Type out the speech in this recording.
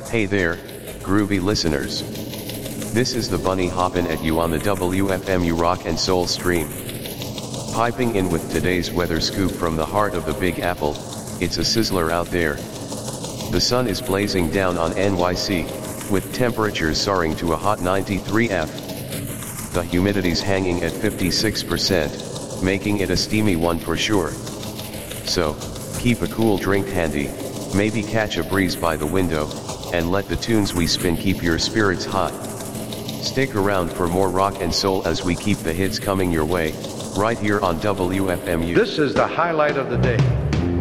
Hey there, groovy listeners. This is the Bunny hoppin' at you on the WFMU Rock and Soul stream. Piping in with today's weather scoop from the heart of the Big Apple, it's a sizzler out there. The sun is blazing down on NYC, with temperatures soaring to a hot 93°F. The humidity's hanging at 56%, making it a steamy one for sure. So, keep a cool drink handy, maybe catch a breeze by the window, and let the tunes we spin keep your spirits hot. Stick around for more rock and soul as we keep the hits coming your way, right here on WFMU. This is the highlight of the day.